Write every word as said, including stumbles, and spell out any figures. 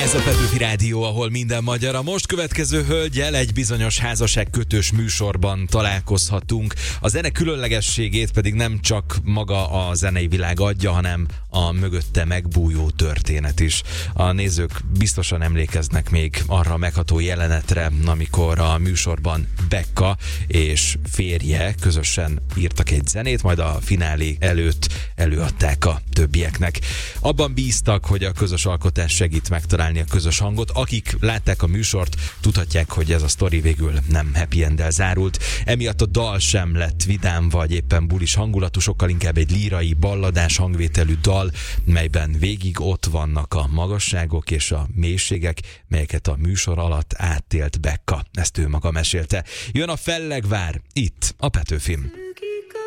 Ez a Petőfi Rádió, ahol minden magyar. A most következő hölgyel egy bizonyos házasságkötős műsorban találkozhatunk. A zene különlegességét pedig nem csak maga a zenei világ adja, hanem a mögötte megbújó történet is. A nézők biztosan emlékeznek még arra a megható jelenetre, amikor a műsorban Becca és férje közösen írtak egy zenét, majd a finálé előtt előadták a többieknek. Abban bíztak, hogy a közös alkotás segít megtalálni a közös hangot. Akik látták a műsort, tudhatják, hogy ez a sztori végül nem happy end-el zárult. Emiatt a dal sem lett vidám vagy éppen bulis hangulatú, sokkal inkább egy lírai, balladás hangvételű dal, melyben végig ott vannak a magasságok és a mélységek, melyeket a műsor alatt átélt Becca. Ezt ő maga mesélte. Jön a Fellegvár, itt a Petőfin.